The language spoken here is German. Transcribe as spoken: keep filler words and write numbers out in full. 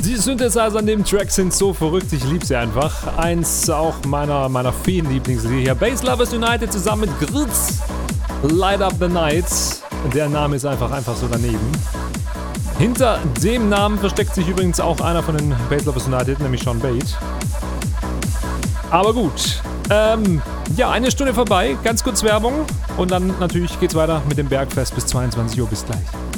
Die Synthesizer an dem Track sind so verrückt, ich liebe sie einfach. Eins auch meiner, meiner vielen Lieblingslieder hier. Bass Lovers United zusammen mit Gritz. Light Up the Night. Der Name ist einfach, einfach so daneben. Hinter dem Namen versteckt sich übrigens auch einer von den Bass Lovers United, nämlich Sean Bate. Aber gut. Ähm, ja, eine Stunde vorbei. Ganz kurz Werbung. Und dann natürlich geht's weiter mit dem Bergfest bis zweiundzwanzig Uhr. Bis gleich.